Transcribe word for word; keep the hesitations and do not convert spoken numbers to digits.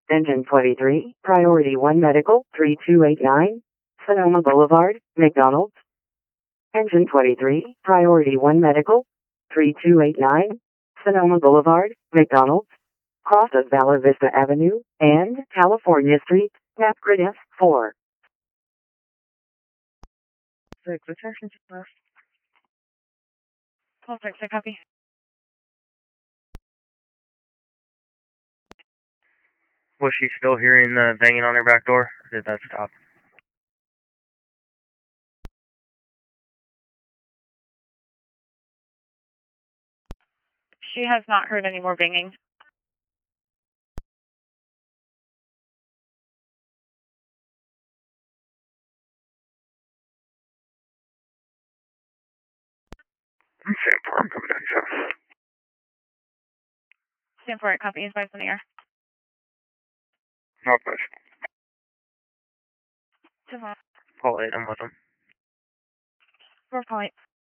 Engine twenty-three, Priority one Medical, three two eight nine, Sonoma Boulevard, McDonald's. Engine twenty-three, Priority one Medical, three two eight nine, Sonoma Boulevard, McDonald's. Cross of Valor Vista Avenue and California Street, Napgrid F four. Six, attention to left. twelve six, I copy. Was she still hearing the banging on her back door? Or did that stop? She has not heard any more banging. I'm Sam four, I'm coming down south. Sam four, I copy. Is by the air. Northwest. Two five. Paul eight, I'm with them. Four point.